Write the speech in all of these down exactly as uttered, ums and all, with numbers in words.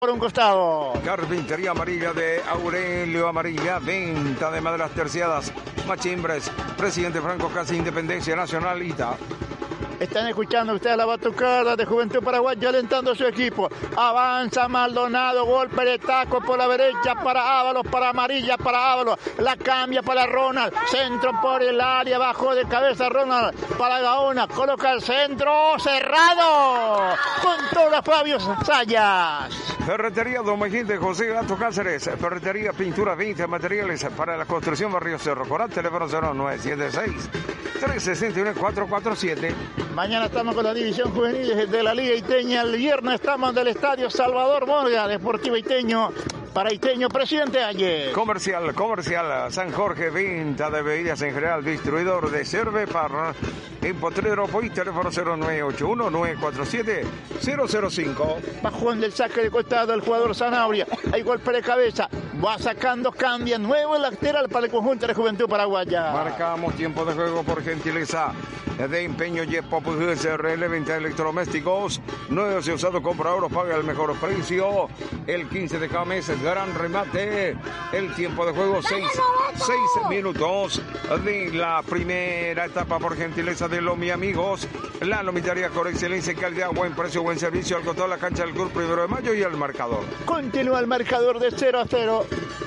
por un costado. Carpintería amarilla de Aurelio Amarilla, venta de maderas terciadas, machimbres, Presidente Franco Casi, Independencia Nacional, Ita. Están escuchando ustedes la batucada de Juventud Paraguaya alentando a su equipo. Avanza Maldonado, golpe de taco por la derecha para Ábalos, para Amarilla, para Ábalos. La cambia para Ronald, centro por el área, bajó de cabeza Ronald para Gaona, coloca el centro, cerrado, con todo Fabio Sayas. Ferretería Domecín de José Gato Cáceres, Ferretería Pintura veinte, materiales para la construcción, Barrio Cerro Corán, teléfono cero nueve siete seis, tres seis uno, cuatro cuatro siete. Mañana estamos con la división juvenil de la Liga Iteña. El viernes estamos del Estadio Salvador Morga, Deportivo Iteño. Para Iteño, Presidente Ayer. Comercial, comercial, San Jorge, venta de bebidas en general, distribuidor de Cervepar, en Potrero, Poy, teléfono cero nueve ocho uno, nueve cuatro siete, cero cero cinco. Bajón del saque de costado el jugador Zanabria, hay golpe de cabeza, va sacando, cambia, nuevo lateral para el conjunto de Juventud Paraguaya. Marcamos tiempo de juego por gentileza de Empeño Yepop S R L, venta de electrodomésticos, nuevos y usados, compra oro, paga el mejor precio, el quince de cada mes, gran remate, el tiempo de juego seis minutos de la primera etapa por gentileza de los mi amigos, la lomitaría con excelencia y calidad, buen precio, buen servicio, al costado de la cancha del Club Primero de Mayo y el marcador. Continúa el marcador de cero a cero.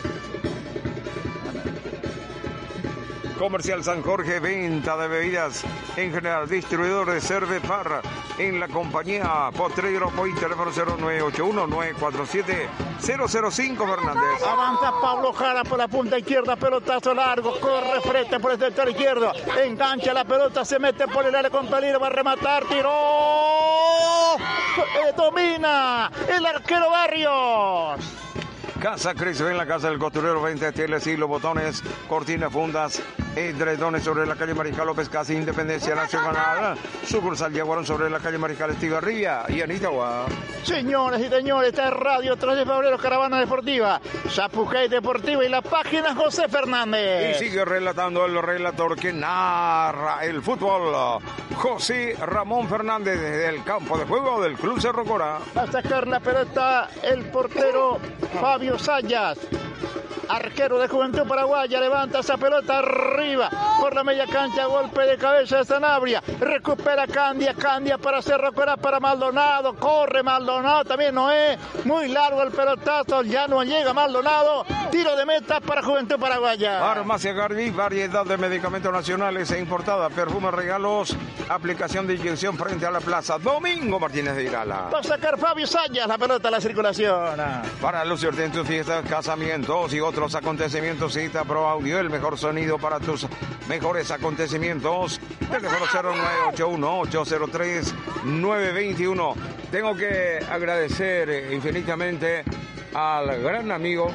Comercial San Jorge, venta de bebidas en general, distribuidor de Cervepar en la compañía Potrero Poy, teléfono cero nueve ocho uno, nueve cuatro siete, cero cero cinco. Fernández. Avanza Pablo Jara por la punta izquierda, pelotazo largo, corre frente por el sector izquierdo, engancha la pelota, se mete por el área con peligro, va a rematar, tiró, eh, domina el arquero Barrios. Casa Cristo en la casa del costurero, veinte teles, hilos, botones, cortinas, fundas, edredones sobre la calle Mariscal López Casi, Independencia Nacional, sucursal Yaguarón sobre la calle Mariscal Estigarribia y Anitagua. Señoras y señores, esta es Radio tres de febrero, Caravana Deportiva, Zapucay Deportiva y la página José Fernández. Y sigue relatando el relator que narra el fútbol, José Ramón Fernández, desde el campo de juego del Club Cerro Corá. Va a sacar la pelota el portero Fabio Sayas, arquero de Juventud Paraguaya, levanta esa pelota arriba por la media cancha, golpe de cabeza de Sanabria, recupera Candia, Candia para Cerro Corá, para Maldonado, corre Maldonado, también no es muy largo el pelotazo, ya no llega Maldonado, tiro de meta para Juventud Paraguaya. Farmacia Garbi, variedad de medicamentos nacionales e importadas, perfumes, regalos, aplicación de inyección frente a la plaza Domingo Martínez de Irala. Va a sacar Fabio Sayas la pelota a la circulación. Para lucirte en tus fiestas, casamientos y otros acontecimientos, cita Pro Audio, el mejor sonido para tus mejores acontecimientos. Teléfono cero nueve ocho uno, ocho cero tres, nueve dos uno. Tengo que agradecer infinitamente al gran amigo,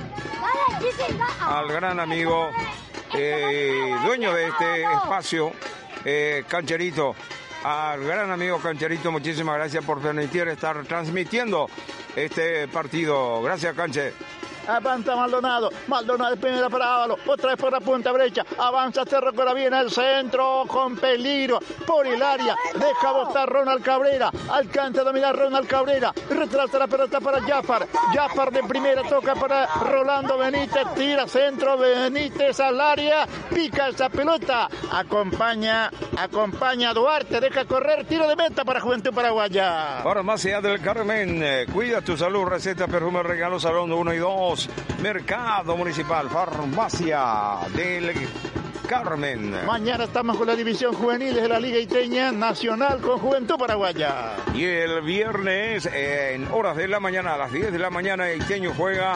al gran amigo, eh, dueño de este espacio, eh, Cancherito. Al gran amigo Cancherito, muchísimas gracias por permitir estar transmitiendo este partido. Gracias, Canche. Avanza Maldonado, Maldonado de primera para Ábalos, otra vez por la punta derecha, avanza Cerro Corá, viene al centro con peligro por el área, deja botar Ronald Cabrera, alcanza a dominar Ronald Cabrera, retrasa la pelota para Jafar, Jafar de primera toca para Rolando Benítez, tira centro, Benítez al área, pica esa pelota, acompaña, acompaña a Duarte, deja correr, tiro de meta para Juventud Paraguaya. Farmacia del Carmen, eh, cuida tu salud, receta, perfume, regalos, salón uno y dos. Mercado Municipal, Farmacia del Carmen. Mañana estamos con la división juvenil de la Liga Iteña Nacional con Juventud Paraguaya. Y el viernes, eh, en horas de la mañana, a las diez de la mañana, Iteño juega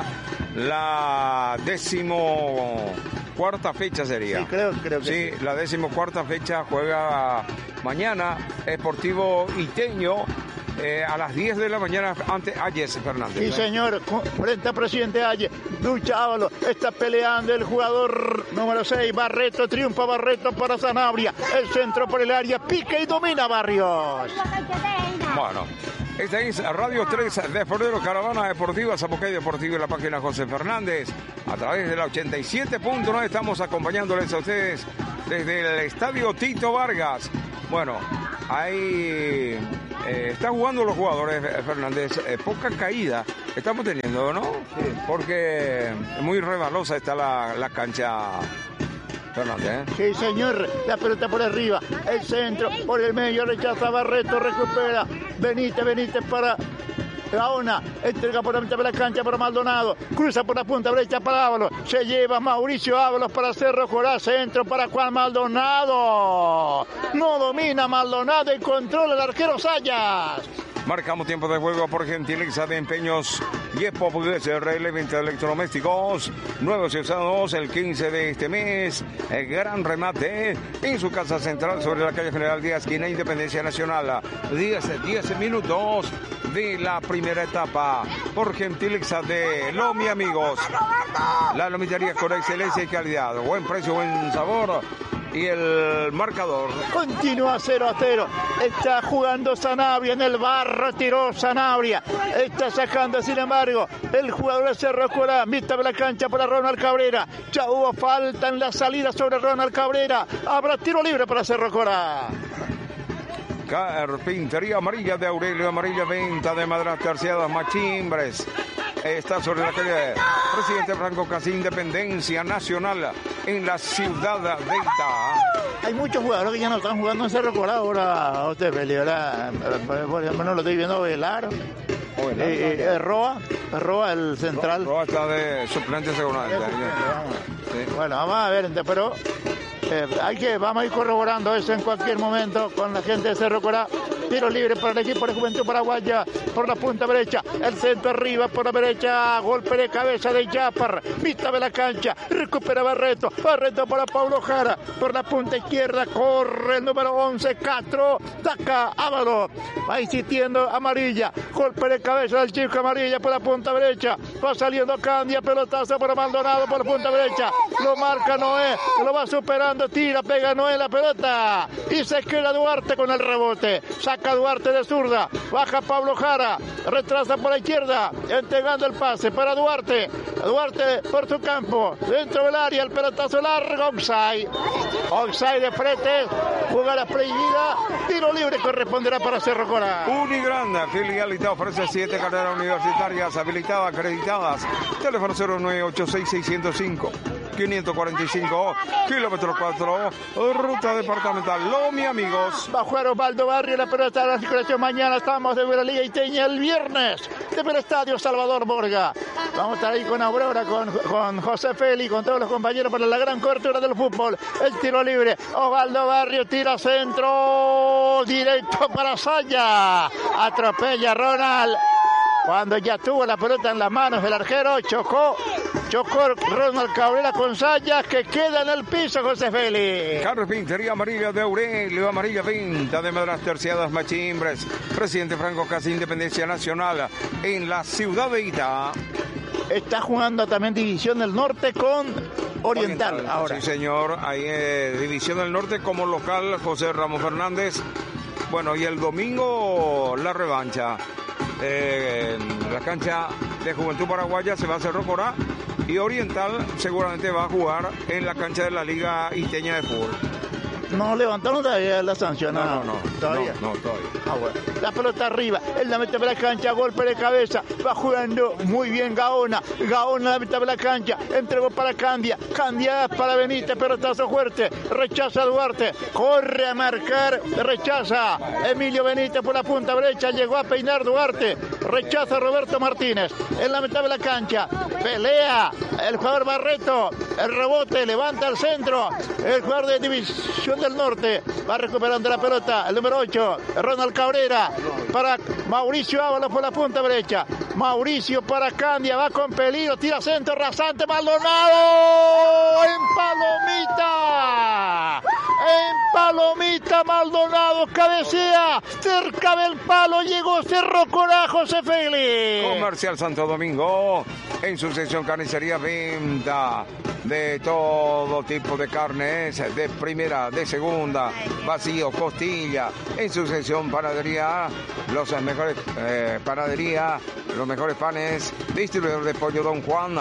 la décimo cuarta fecha sería. Sí, creo, creo que sí. Sí, la décimo cuarta fecha juega mañana Sportivo Iteño. Eh, a las diez de la mañana ante Ayes Fernández. Sí, señor, frente al presidente Ayes, lucha Ábalos, está peleando el jugador número seis, Barreto, triunfa Barreto para Sanabria, el centro por el área, pica y domina Barrios. Bueno, esta es Radio tres de febrero, Caravana Deportiva, Zapucay Deportivo y la página José Fernández. A través de la ochenta y siete punto nueve estamos acompañándoles a ustedes desde el Estadio Tito Vargas. Bueno, hay Eh, está jugando los jugadores, Fernández, eh, poca caída estamos teniendo, ¿no? Sí. Porque muy rebalosa está la, la cancha, Fernández. ¿eh? Sí, señor, la pelota por arriba, el centro, por el medio, rechaza Barreto, recupera, Benítez, Benítez para Gaona, entrega por la mitad de la cancha para Maldonado, cruza por la punta derecha para Ábalos, se lleva Mauricio Ábalos para Cerro Corá, centro para Juan Maldonado, no domina Maldonado y controla el arquero Sayas. Marcamos tiempo de juego por gentileza de Empeños y Expo R L, venta de electrodomésticos nuevos y usados el quince de este mes. El gran remate en su casa central sobre la calle General Díaz, esquina Independencia Nacional. diez minutos de la primera etapa por gentileza de Lomi, amigos. La lomitería con excelencia y calidad, buen precio, buen sabor. Y el marcador continúa cero a cero. Está jugando Sanabria en el barro, tiró Sanabria. Está sacando, sin embargo, el jugador de Cerro Corá. Mitad de la cancha para Ronald Cabrera. Ya hubo falta en la salida sobre Ronald Cabrera. Habrá tiro libre para Cerro Corá. Carpintería Amarilla de Aurelio, amarilla, venta de maderas terciadas, machimbres. Está sobre la calle Presidente Franco Casí, Independencia Nacional, en la ciudad de Ita. Hay muchos jugadores que ya no están jugando en Cerro Corá ahora. Usted, ¿verdad? Por ejemplo, no lo estoy viendo Velar. Oh, eh, eh, Roa, Roa, el central. Roa está de suplente seguramente. Sí. Bueno, vamos a ver, pero eh, hay que, vamos a ir corroborando eso en cualquier momento con la gente de Cerro Corá. Tiro libre para el equipo de Juventud Paraguaya por la punta derecha, el centro arriba por la derecha, golpe de cabeza de Yapar, mitad de la cancha, recupera Barreto, Barreto para Pablo Jara, por la punta izquierda corre el número once, Castro, taca Ábalos, va insistiendo Amarilla, golpe de cabeza del chico Amarilla por la punta derecha, va saliendo Candia, pelotazo para Maldonado por la punta derecha, lo marca Noé, lo va superando, tira, pega Noé la pelota y se queda Duarte con el rebote, saca Duarte de zurda, baja Pablo Jara, retrasa por la izquierda, entregando el pase para Duarte, Duarte por su campo, dentro del área, el pelotazo largo, offside, offside de frente, jugada prohibida, tiro libre corresponderá para Cerro Corá. Unigranda, filialita, ofrece siete carreras universitarias habilitadas, acreditadas, teléfono cero nueve ocho seis seis cero cinco. quinientos cuarenta y cinco, kilómetro cuatro, ruta departamental. Lomi, amigos. Va a jugar Osvaldo Barrio, la pelota de la circulación. Mañana estamos de la Liga Iteña el viernes, desde el estadio Salvador Borga. Vamos a estar ahí con Aurora, con, con José Feli, con todos los compañeros para la gran cobertura del fútbol. El tiro libre, Osvaldo Barrio tira centro, directo para Saya. Atropella Ronald. Cuando ya tuvo la pelota en las manos el arquero, chocó, chocó Ronald Cabrera con Sayas, que queda en el piso, José Félix. Carpintería Amarilla de Aurelio, amarilla, venta de maderas terciadas, machimbres. Presidente Franco Casí, Independencia Nacional, en la ciudad de Ita. Está jugando también División del Norte con Oriental, Oriental ahora. Sí, señor, ahí eh, División del Norte como local, José Ramos Fernández. Bueno, y el domingo la revancha. Eh, la cancha de Juventud Paraguaya se va a hacer Cerro Corá y Oriental seguramente va a jugar en la cancha de la Liga Iteña de Fútbol. No levantaron todavía la sanción. No, no, no. ¿Todavía? No, no, todavía. Ah, bueno. La pelota arriba, él la mete para la cancha, golpe de cabeza, va jugando muy bien Gaona, Gaona la mete para la cancha, entregó para Candia, Candia para Benítez, pelotazo fuerte, rechaza Duarte, corre a marcar, rechaza Emilio Benítez por la punta derecha, llegó a peinar Duarte, rechaza Roberto Martínez, en la mitad de la cancha, pelea el jugador Barreto, el rebote, levanta el centro, el jugador de División del Norte, va recuperando la pelota, el número ocho, Ronald Cabrera, para Mauricio Ábalos por la punta derecha, Mauricio para Candia, va con peligro, tira centro rasante, Maldonado, en palomita, en palomita Maldonado, cabecea, cerca del palo, llegó Cerro Corá, José Félix. Comercial Santo Domingo, en su sección carnicería, venta de todo tipo de carnes, de primera, de segunda, vacío, costilla, en su sección panadería, los mejores eh, panadería, los mejores panes, distribuidor de pollo Don Juan,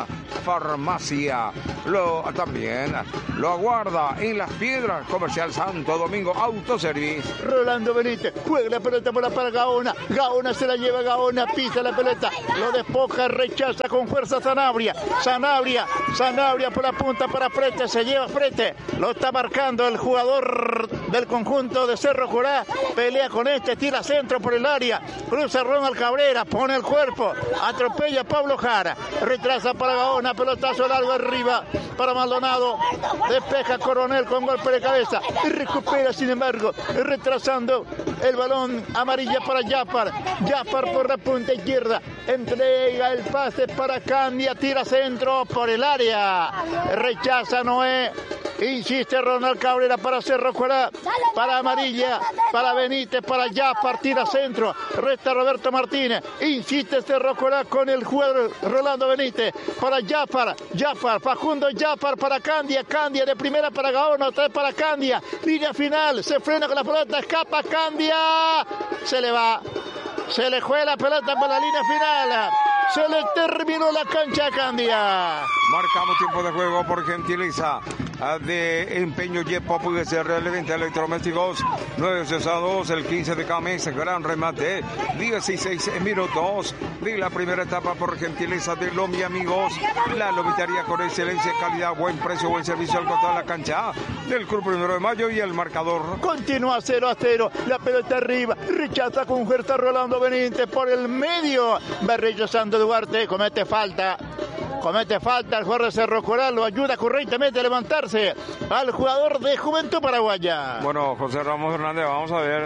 Farmacia. Lo, también lo aguarda en Las Piedras, Comercial Santo Domingo Autoservice. Rolando Benítez juega la pelota por la para Gaona. Gaona se la lleva, Gaona pisa la pelota, lo despoja, rechaza con fuerza Sanabria. Sanabria, Sanabria por la punta para Frete, se lleva Frete, lo está marcando el jugador del conjunto de Cerro Corá. Pelea con este, tira centro por el área, cruza Ronald Cabrera, pone el cuerpo, atropella a Pablo Jara, retrasa para Gaona, pelotazo largo arriba para Maldonado, despeja Coronel con golpe de cabeza y recupera, sin embargo, retrasando el balón, amarilla para Jafar. Jafar por la punta izquierda, entrega el pase para Candia, tira centro por el área, rechaza Noé, insiste Ronald Cabrera para Cerro Corá, para amarilla, para Benítez, para Jafar, tira centro, resta Roberto Martínez, insiste Cerro Corá con el jugador Rolando Benítez, para Jafar, Jafar, Facundo Jafar para Candia, Candia de primera para Gaona, otra vez para Candia, línea final, se frena con la pelota, escapa Candia, se le va, se le juega la pelota por la línea final, se le terminó la cancha a Candia. Marcamos tiempo de juego por gentileza de Empeño Yepo, puede ser relevante electrodomésticos, nueve a dos, el quince de cada mes, gran remate, dieciséis minutos de la primera etapa por gentileza de Lomi Amigos, la lomitería con excelencia, calidad, buen precio, buen servicio al costado de la cancha del Club Primero de Mayo y el marcador. Continúa cero a cero, la pelota arriba, rechaza con fuerza Rolando Benítez por el medio, va rechazando Duarte, comete falta. Comete falta el jugador de Cerro Corá, lo ayuda correctamente a levantarse al jugador de Juventud Paraguaya. Bueno, José Ramos Hernández, vamos a ver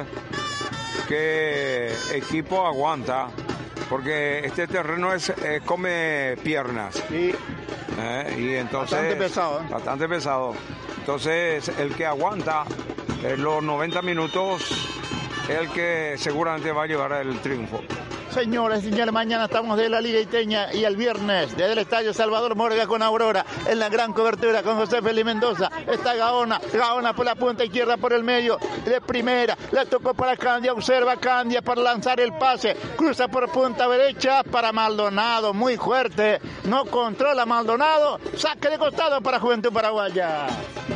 qué equipo aguanta, porque este terreno es eh, come piernas. Sí. Eh, y entonces, bastante pesado. ¿eh? Bastante pesado. Entonces, el que aguanta eh, los noventa minutos es el que seguramente va a llevar el triunfo. Señores y señores, mañana estamos de la Liga Iteña y el viernes desde el Estadio Salvador Morga con Aurora en la gran cobertura con José Félix Mendoza. Está Gaona, Gaona por la punta izquierda por el medio de primera, le tocó para Candia, observa Candia para lanzar el pase, cruza por punta derecha para Maldonado, muy fuerte, no controla Maldonado, saque de costado para Juventud Paraguaya.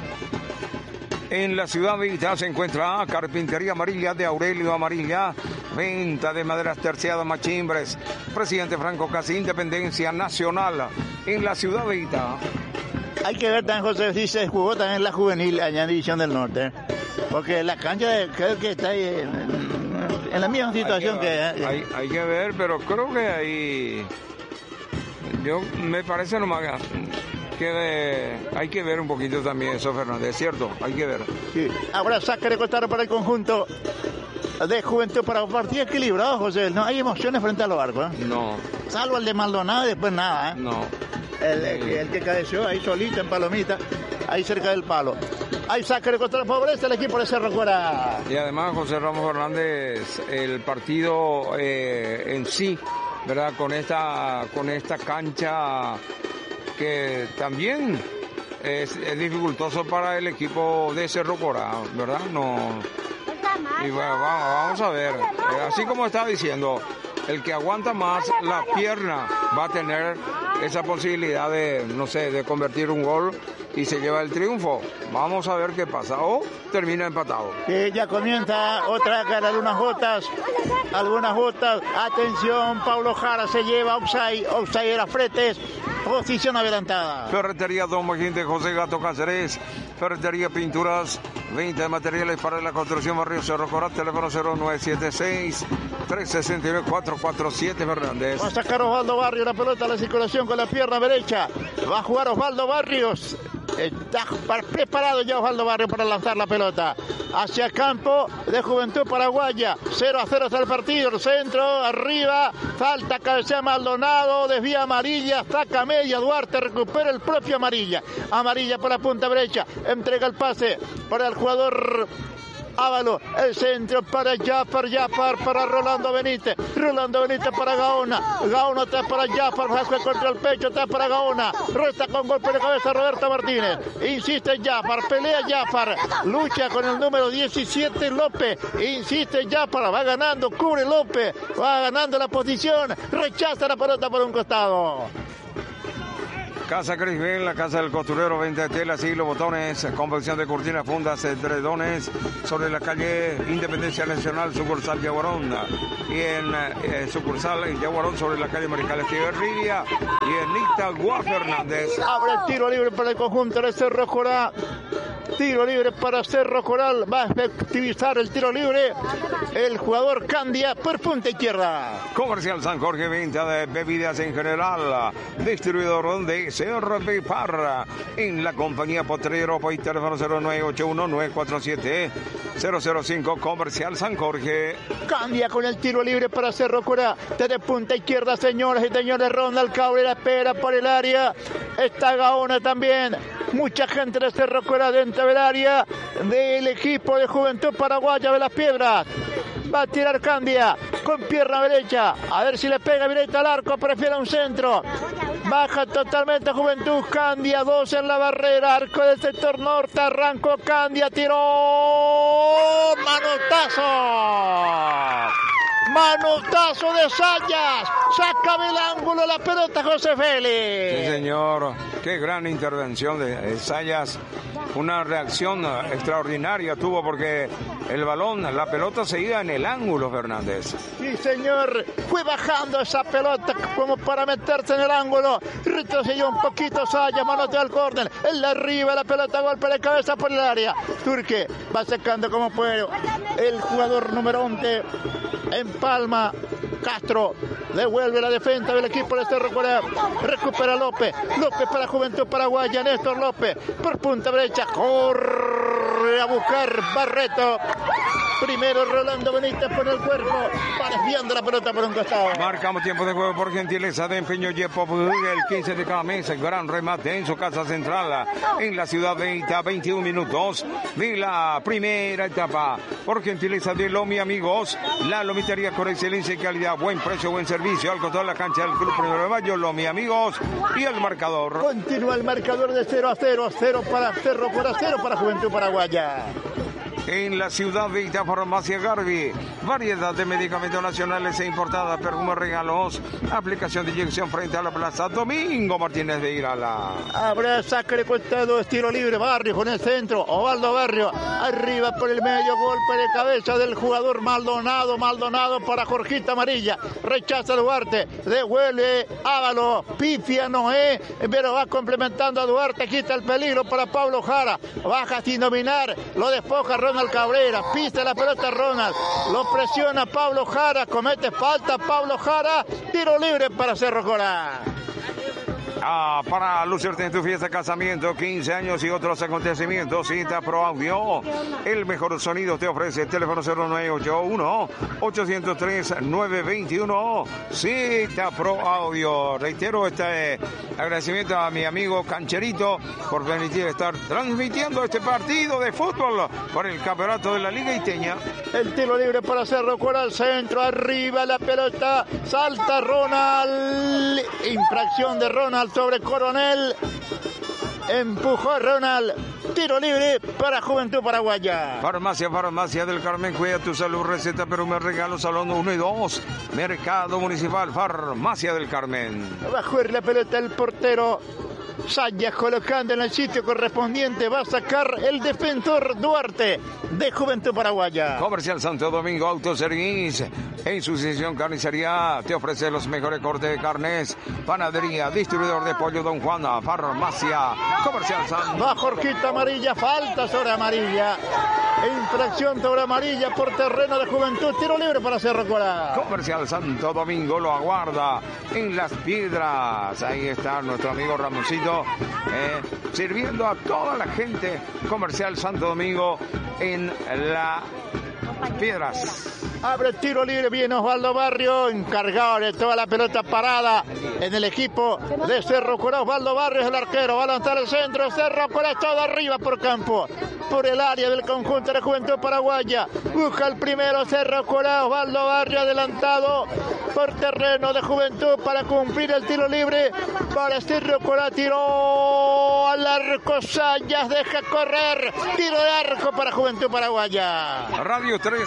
En la ciudad de Itá se encuentra Carpintería Amarilla de Aurelio Amarilla, venta de maderas terciadas, machimbres. Presidente Franco Casi, Independencia Nacional en la ciudad de Itá. Hay que ver también, José, si se jugó también en la juvenil allá en División del Norte, porque la cancha de, creo que está ahí en, en la misma situación hay que, que... Eh, hay, hay que ver, pero creo que ahí... Yo me parece nomás... Que de, hay que ver un poquito también eso, Fernández, ¿cierto? Hay que ver. Sí. Ahora saca de costado para el conjunto de Juventud para un partido equilibrado, José. No hay emociones frente a los arcos, ¿eh? No. Salvo el de Maldonado y después nada, ¿eh? No. El, el, el que cabeció ahí solito en Palomita, ahí cerca del palo. Ahí saca de costado, favorece el equipo de Cerro Corá. Y además, José Ramos Fernández, el partido eh, en sí, ¿verdad? Con esta, con esta cancha... que también es, es dificultoso para el equipo de Cerro Corá, ¿verdad? No. Y bueno, vamos, vamos a ver. Así como estaba diciendo, el que aguanta más la pierna va a tener esa posibilidad de, no sé, de convertir un gol y se lleva el triunfo. Vamos a ver qué pasa. O termina empatado. Sí, ya comienza otra cara, algunas gotas, algunas gotas. Atención, Pablo Jara se lleva offside, offside era Fretes. Posición adelantada. Ferretería Don Magín de José Gato Cáceres. Ferretería Pinturas. Venta de materiales para la construcción Barrio Cerro Corá. Teléfono cero nueve siete seis, tres seis nueve, cuatro cuatro siete Fernández. Va a sacar Osvaldo Barrios la pelota a la circulación con la pierna derecha. Va a jugar Osvaldo Barrios. Está preparado ya Osvaldo Barrios para lanzar la pelota hacia el campo de Juventud Paraguaya. cero a cero está el partido. El centro, arriba, falta, cabecea Maldonado, desvía Amarilla, saca media, Duarte recupera el propio Amarilla. Amarilla por la punta derecha, entrega el pase para el jugador Ávalo, el centro para Jafar, Jafar para Rolando Benítez, Rolando Benítez para Gaona, Gaona está para Jafar, Jafar contra el pecho, está para Gaona, resta con golpe de cabeza Roberto Martínez, insiste Jafar, pelea Jafar, lucha con el número diecisiete López, insiste Jafar, va ganando, cubre López, va ganando la posición, rechaza la pelota por un costado. Casa Crisbel, la casa del costurero, venta de telas, hilos, botones, confección de cortinas, fundas, edredones, sobre la calle Independencia Nacional, sucursal Yaguarón, y en eh, sucursal en Yaguarón, sobre la calle Mariscal Estigarribia, y en Itagua Fernández. Abre el tiro libre para el conjunto de Cerro Corá. Tiro libre para Cerro Coral. Va a efectivizar el tiro libre el jugador Candia por punta izquierda. Comercial San Jorge, venta de bebidas en general. Distribuidor de C R B Parra. En la compañía Potrero, por teléfono cero nueve ocho uno nueve cuatro siete cero cero cinco. Comercial San Jorge. Candia con el tiro libre para Cerro Corá. Desde punta izquierda, señoras y señores. Ronald Cabrera espera por el área. Está Gaona también. Mucha gente de Cerro Corá dentro del área del equipo de Juventud Paraguaya de las Piedras. Va a tirar Candia con pierna derecha. A ver si le pega directo al arco. Prefiere un centro. Baja totalmente Juventud. Candia, dos en la barrera. Arco del sector norte. Arrancó Candia. Tiró. Manotazo. Manotazo de Sayas. Saca del ángulo la pelota José Félix. Sí, señor. Qué gran intervención de Sayas. Una reacción extraordinaria tuvo porque el balón, la pelota seguía en el ángulo, Fernández. Sí, señor. Fue bajando esa pelota como para meterse en el ángulo. Retrocedió un poquito Sayas, manoteó al córner. El de arriba, la pelota, golpe de cabeza por el área. Turque va secando como puede. El jugador número once en Palma. Castro devuelve la defensa del equipo de Cerro Corá. Recupera López. López para Juventud Paraguaya. Néstor López por punta derecha. Corre a buscar Barreto. Primero Rolando Benítez por el cuerpo. Va desviando la pelota por un costado. Marcamos tiempo de juego por gentileza de Empeño Yepo. El quince de cada mes. El gran remate en su casa central. En la ciudad de Ita. veintiún minutos de la primera etapa. Por gentileza de Lomi Amigos. La lomitería con excelencia y calidad. Buen precio, buen servicio. Al control de la cancha del Club Primero de Mayo. Lomi Amigos. Y el marcador. Continúa el marcador de cero a cero. cero para Cerro Corá, cero para Juventud Paraguaya. En la ciudad de Ita, Farmacia Garbi, variedad de medicamentos nacionales e importadas, perfumes, regalos, aplicación de inyección frente a la plaza Domingo Martínez de Irala. Habrá saque costado, estilo libre, Barrio con el centro, Ovaldo Barrio, arriba por el medio, golpe de cabeza del jugador Maldonado, Maldonado para Jorgito Amarilla, rechaza Duarte, devuelve Ávalo, pifia Noé, pero va complementando a Duarte, quita el peligro para Pablo Jara, baja sin dominar, lo despoja Ronald Cabrera, pisa la pelota Ronald, lo presiona Pablo Jara, comete falta Pablo Jara, tiro libre para Cerro Corá. Ah, para lucirte en tu fiesta de casamiento, quince años y otros acontecimientos, Cita Pro Audio, el mejor sonido te ofrece. Teléfono cero nueve ocho uno ocho cero tres nueve dos uno. Cita Pro Audio. Reitero este agradecimiento a mi amigo Cancherito por permitir estar transmitiendo este partido de fútbol por el campeonato de la Liga Iteña. El tiro libre para Cerro Corá, al centro, arriba la pelota, salta Ronald, infracción de Ronald sobre Coronel, empujó a Ronald, tiro libre para Juventud Paraguaya. Farmacia, Farmacia del Carmen, cuida tu salud, receta, pero me regalo, salón uno y dos, Mercado Municipal, Farmacia del Carmen. Va a jugar la pelota el portero Sayas, colocando en el sitio correspondiente, va a sacar el defensor Duarte de Juventud Paraguaya. Comercial Santo Domingo Autoservice, en su sesión carnicería te ofrece los mejores cortes de carnes, panadería, distribuidor de pollo Don Juana, farmacia, Comercial Santo. Va Jorgito Amarilla, falta sobre Amarilla, infracción sobre Amarilla por terreno de Juventud, tiro libre para Cerro Corá. Comercial Santo Domingo lo aguarda en Las Piedras, ahí está nuestro amigo Ramoncito. Eh, sirviendo a toda la gente. Comercial Santo Domingo en Las Piedras. Abre tiro libre, viene Osvaldo Barrio, encargado de toda la pelota parada en el equipo de Cerro Corá. Osvaldo Barrio es el arquero, va a lanzar el centro, Cerro Corá todo arriba por campo, por el área del conjunto de Juventud Paraguaya. Busca el primero Cerro Corá, Osvaldo Barrio adelantado por terreno de Juventud para cumplir el tiro libre para Cerro Corá. Tiró al arco, Sayas deja correr, tiro de arco para Juventud Paraguaya. Radio tres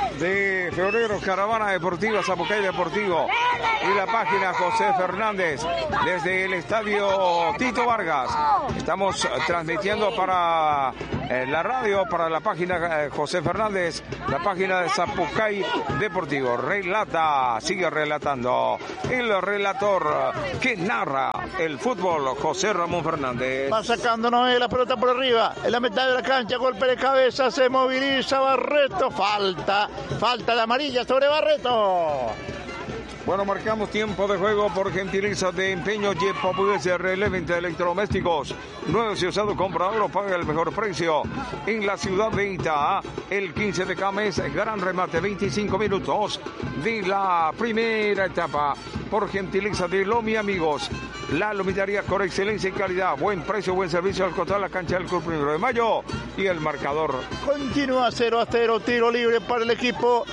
de febrero, Caravana Deportiva, Zapucay Deportivo y la página José Fernández desde el estadio Tito Vargas. Estamos transmitiendo para eh, la radio, para la página eh, José Fernández, la página de Zapucay Deportivo. Relata, sigue relatando el relator que narra el fútbol, José Ramón Fernández. Va sacando Noé la pelota por arriba, en la mitad de la cancha, golpe de cabeza, se moviliza Barreto, falta, falta de amarilla sobre Barreto. Bueno, marcamos tiempo de juego por gentileza de Empeño Yepo P R L, venta de electrodomésticos. Nuevo y usado, comprador paga el mejor precio. En la ciudad de Itá, el quince de cada mes, gran remate, veinticinco minutos de la primera etapa. Por gentileza de Lomi Amigos, la luminaria con excelencia y calidad, buen precio, buen servicio al contar la cancha del Club Primero de Mayo. Y el marcador continúa cero a cero, tiro libre para el equipo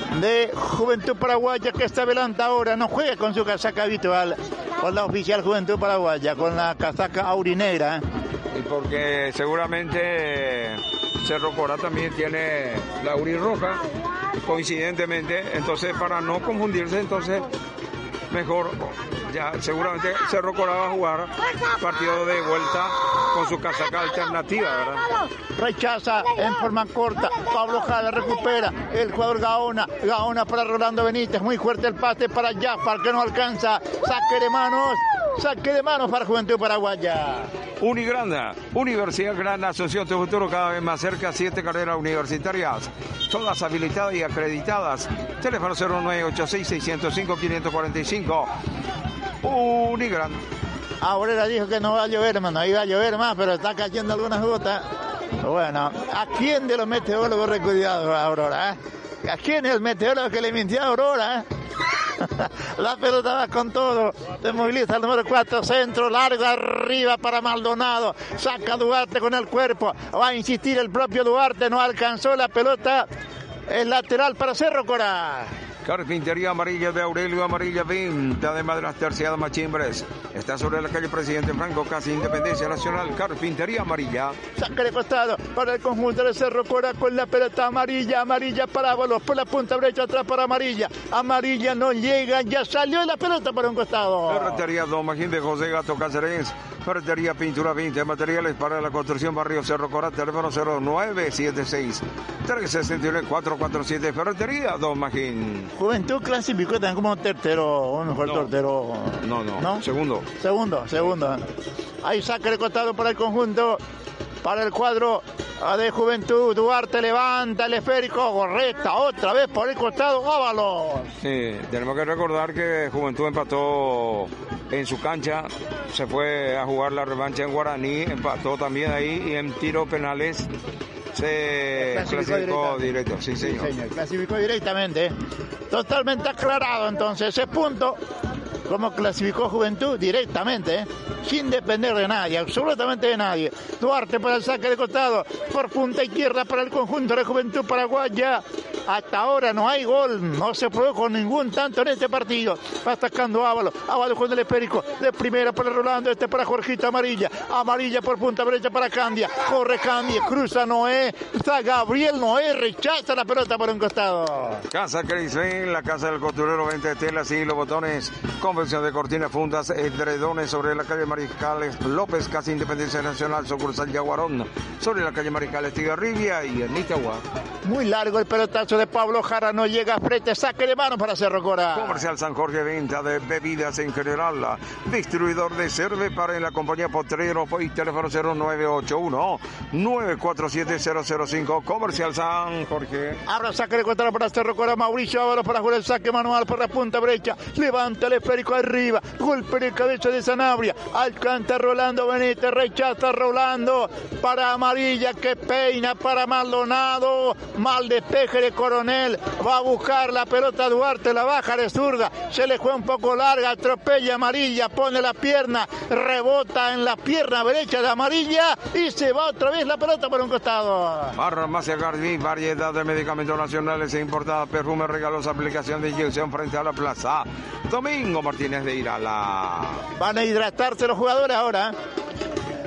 de Juventud Paraguaya, que está adelante ahora, no juega con su casaca habitual, con la oficial Juventud Paraguaya, con la casaca aurinera. Y porque seguramente Cerro Corá también tiene la aurirroja, coincidentemente, entonces para no confundirse, entonces mejor, ya seguramente Cerro Corá va a jugar partido de vuelta con su casaca alternativa, ¿verdad? Rechaza en forma corta, Pablo Jara recupera, el jugador Gaona, Gaona para Rolando Benítez, muy fuerte el pase para Jafar, que no alcanza, saque de manos, saque de manos para Juventud Paraguaya. Unigranda, Universidad Gran Asunción, tu futuro cada vez más cerca, siete carreras universitarias, todas habilitadas y acreditadas. Teléfono cero nueve ocho seis, seis cero cinco, cinco cuatro cinco. Unigranda. Aurora dijo que no va a llover, hermano, iba a llover más, pero está cayendo algunas gotas. Bueno, ¿a quién de los meteorólogos recuidado a Aurora? ¿Eh? ¿A quién es el meteorólogo que le mintió a Aurora? ¿Eh? La pelota va con todo, se moviliza el número cuatro, centro largo arriba para Maldonado, saca Duarte con el cuerpo, va a insistir el propio Duarte, no alcanzó la pelota, el lateral para Cerro Corá. Carpintería Amarilla de Aurelio Amarilla, venta de maderas terciadas machimbres. Está sobre la calle Presidente Franco, casi Independencia Nacional. Carpintería Amarilla. Saca de costado para el conjunto de Cerro Corá con la pelota amarilla, amarilla para Ábalos, por la punta derecha atrás para Amarilla. Amarilla no llega, ya salió la pelota para un costado. Ferretería Don Magín de José Gato Cáceres. Ferretería Pintura veinte, materiales para la construcción, barrio Cerro Corá, teléfono cero nueve siete seis, tres seis uno, cuatro cuatro siete. Ferretería Don Magín. Juventud clasificó también como tercero, un mejor no. tercero. No, no, no, segundo. Segundo, segundo. Ahí saca de costado para el conjunto, para el cuadro de Juventud. Duarte levanta el esférico, correcta, otra vez por el costado, Ábalos. Sí, tenemos que recordar que Juventud empató en su cancha, se fue a jugar la revancha en Guaraní, empató también ahí y en tiros penales se clasificó, clasificó directo. Sí, señor. Sí, señor. Clasificó directamente. Totalmente aclarado entonces ese punto. Como clasificó Juventud directamente, ¿eh? Sin depender de nadie, absolutamente de nadie. Duarte para el saque de costado, por punta izquierda para el conjunto de Juventud Paraguaya. Hasta ahora no hay gol, no se produjo ningún tanto en este partido. Va atacando Ábalos, Ábalos con el esférico, de primera para Rolando, este para Jorgito Amarilla, Amarilla por punta derecha para Candia, corre Candia, cruza Noé, está Gabriel Noé, rechaza la pelota por un costado. Casa Crisbel, la casa del costurero, venta de telas y los botones, convención de cortinas, fundas, edredones sobre la calle Mariscales López, casi Independencia Nacional, sucursal Yaguarón, sobre la calle Mariscales Tigarribia y en Itagua. Muy largo el pelotazo de Pablo Jara, no llega a frente, saque de mano para Cerro Corá. Comercial San Jorge, venta de bebidas en general, distribuidor de cerve para la compañía Potrero, y teléfono cero nueve ocho uno, nueve cuatro siete, cero cero cinco. Comercial San Jorge. Ahora saque de contra para Cerro Corá, Mauricio Ábalos para jugar el saque manual por la punta derecha, levanta el esférico arriba, golpe de cabeza de Sanabria, alcanza Rolando Benítez, rechaza Rolando para Amarilla que peina para Maldonado, mal despeje de Coronel, va a buscar la pelota Duarte, la baja de zurda, se le fue un poco larga, atropella Amarilla, pone la pierna, rebota en la pierna derecha de Amarilla y se va otra vez la pelota por un costado. Farmacia Gardí, variedad de medicamentos nacionales e importados, perfume, regalos, aplicación de inyección frente a la plaza Domingo Martínez de Irala. Van a hidratarse los jugadores ahora.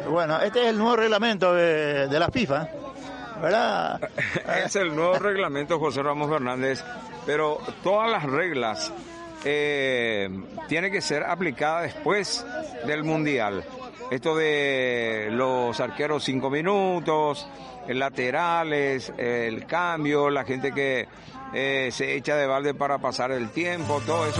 Bueno, este es el nuevo reglamento de, de la FIFA, ¿verdad? Es el nuevo reglamento, José Ramos Fernández, pero todas las reglas eh, tienen que ser aplicadas después del Mundial. Esto de los arqueros cinco minutos, laterales, el cambio, la gente que eh, se echa de balde para pasar el tiempo, todo eso.